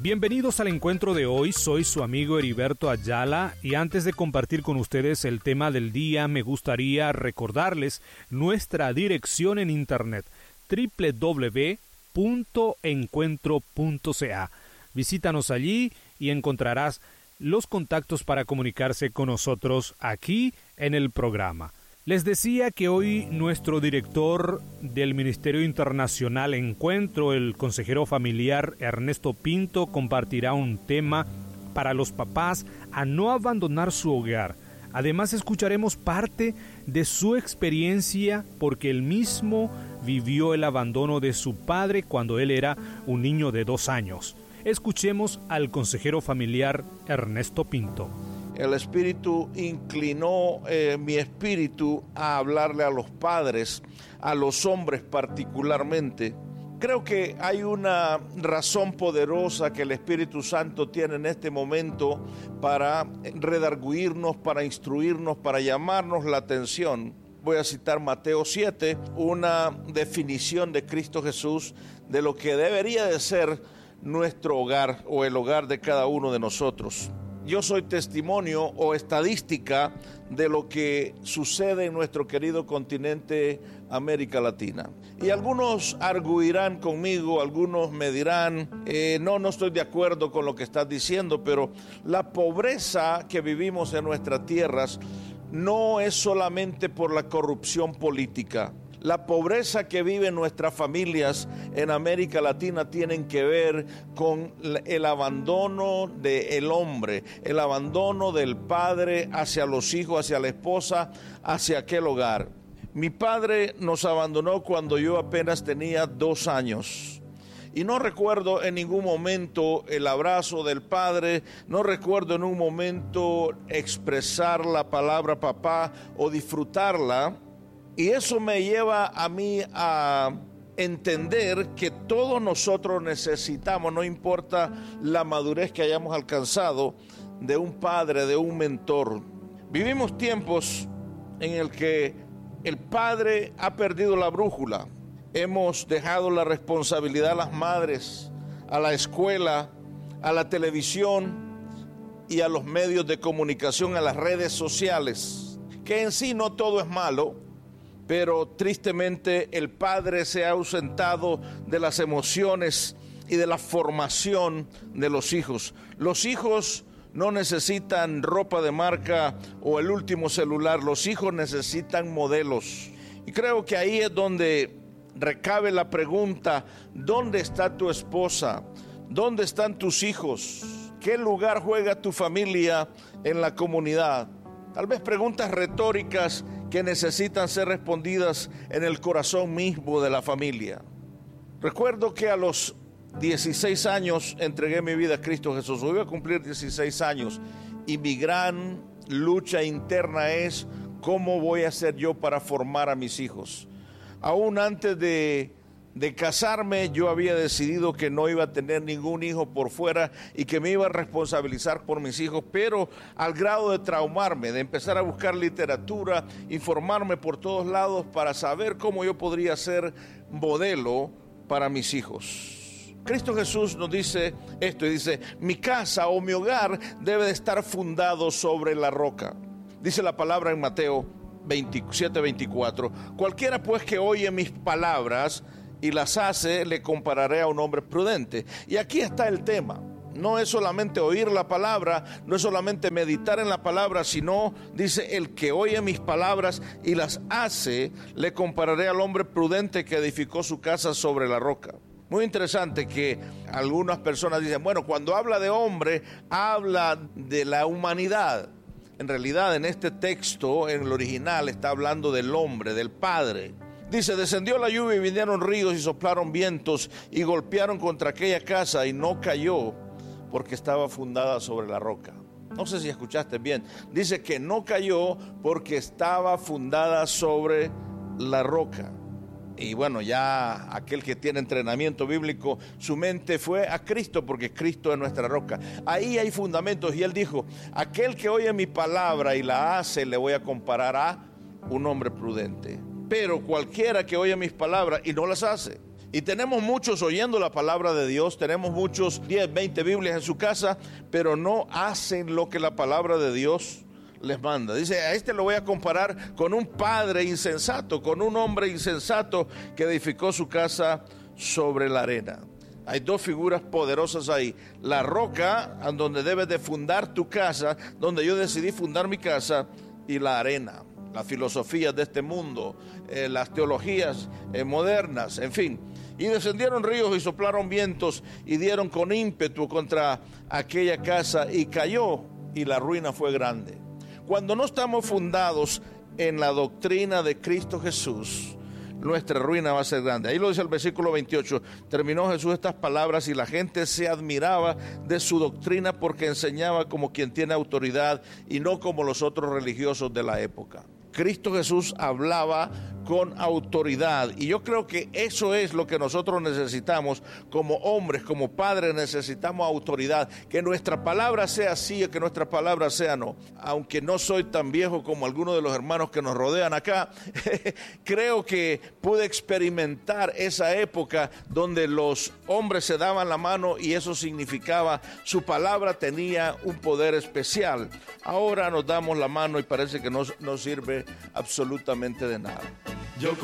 Bienvenidos al encuentro de hoy, soy su amigo Heriberto Ayala y antes de compartir con ustedes el tema del día me gustaría recordarles nuestra dirección en internet www.encuentro.ca. Visítanos allí y encontrarás los contactos para comunicarse con nosotros aquí en el programa. Les decía que hoy nuestro director del Ministerio Internacional Encuentro, el consejero familiar Ernesto Pinto, compartirá un tema para los papás a no abandonar su hogar. Además, escucharemos parte de su experiencia porque él mismo vivió el abandono de su padre cuando él era un niño de 2 años. Escuchemos al consejero familiar Ernesto Pinto. El Espíritu inclinó mi espíritu a hablarle a los padres, a los hombres particularmente. Creo que hay una razón poderosa que el Espíritu Santo tiene en este momento para redarguirnos, para instruirnos, para llamarnos la atención. Voy a citar Mateo 7, una definición de Cristo Jesús de lo que debería de ser nuestro hogar o el hogar de cada uno de nosotros. Yo soy testimonio o estadística de lo que sucede en nuestro querido continente América Latina. Y algunos arguirán conmigo, algunos me dirán, no estoy de acuerdo con lo que estás diciendo, pero la pobreza que vivimos en nuestras tierras no es solamente por la corrupción política. La pobreza que viven nuestras familias en América Latina tienen que ver con el abandono del hombre, el abandono del padre hacia los hijos, hacia la esposa, hacia aquel hogar. Mi padre nos abandonó cuando yo apenas tenía 2 años. Y no recuerdo en ningún momento el abrazo del padre, no recuerdo en un momento expresar la palabra papá o disfrutarla. Y eso me lleva a mí a entender que todos nosotros necesitamos, no importa la madurez que hayamos alcanzado, de un padre, de un mentor. Vivimos tiempos en el que el padre ha perdido la brújula. Hemos dejado la responsabilidad a las madres, a la escuela, a la televisión y a los medios de comunicación, a las redes sociales, que en sí no todo es malo. Pero tristemente el padre se ha ausentado de las emociones y de la formación de los hijos. Los hijos no necesitan ropa de marca o el último celular, los hijos necesitan modelos. Y creo que ahí es donde recabe la pregunta, ¿dónde está tu esposa? ¿Dónde están tus hijos? ¿Qué lugar juega tu familia en la comunidad? Tal vez preguntas retóricas que necesitan ser respondidas en el corazón mismo de la familia. Recuerdo que a los 16 años entregué mi vida a Cristo Jesús. Hoy voy a cumplir 16 años y mi gran lucha interna es cómo voy a hacer yo para formar a mis hijos. Aún antes de casarme, yo había decidido que no iba a tener ningún hijo por fuera y que me iba a responsabilizar por mis hijos, pero al grado de traumarme, de empezar a buscar literatura, informarme por todos lados para saber cómo yo podría ser modelo para mis hijos. Cristo Jesús nos dice esto y dice, mi casa o mi hogar debe de estar fundado sobre la roca. Dice la palabra en Mateo 27:24, cualquiera pues que oye mis palabras y las hace, le compararé a un hombre prudente. Y aquí está el tema. No es solamente oír la palabra, no es solamente meditar en la palabra, sino, dice, el que oye mis palabras y las hace, le compararé al hombre prudente que edificó su casa sobre la roca. Muy interesante que algunas personas dicen, bueno, cuando habla de hombre, habla de la humanidad. En realidad, en este texto, en el original, está hablando del hombre, del padre. Dice, descendió la lluvia y vinieron ríos y soplaron vientos y golpearon contra aquella casa y no cayó porque estaba fundada sobre la roca. No sé si escuchaste bien. Dice que no cayó porque estaba fundada sobre la roca. Y bueno, ya aquel que tiene entrenamiento bíblico, su mente fue a Cristo porque Cristo es nuestra roca. Ahí hay fundamentos y él dijo, aquel que oye mi palabra y la hace, le voy a comparar a un hombre prudente. Pero cualquiera que oye mis palabras y no las hace. Y tenemos muchos oyendo la palabra de Dios, tenemos muchos 10, 20 Biblias en su casa, pero no hacen lo que la palabra de Dios les manda. Dice, a este lo voy a comparar con un padre insensato, con un hombre insensato que edificó su casa sobre la arena. Hay dos figuras poderosas ahí. La roca, donde debes de fundar tu casa, donde yo decidí fundar mi casa, y la arena, las filosofías de este mundo, las teologías modernas, en fin. Y descendieron ríos y soplaron vientos y dieron con ímpetu contra aquella casa y cayó, y la ruina fue grande. Cuando no estamos fundados en la doctrina de Cristo Jesús, nuestra ruina va a ser grande. Ahí lo dice el versículo 28. Terminó Jesús estas palabras y la gente se admiraba de su doctrina porque enseñaba como quien tiene autoridad y no como los otros religiosos de la época. Cristo Jesús hablaba con autoridad, y yo creo que eso es lo que nosotros necesitamos como hombres, como padres. Necesitamos autoridad, que nuestra palabra sea sí y que nuestra palabra sea no. Aunque no soy tan viejo como algunos de los hermanos que nos rodean acá, creo que pude experimentar esa época donde los hombres se daban la mano y eso significaba su palabra tenía un poder especial. Ahora nos damos la mano y parece que no sirve absolutamente de nada. Yo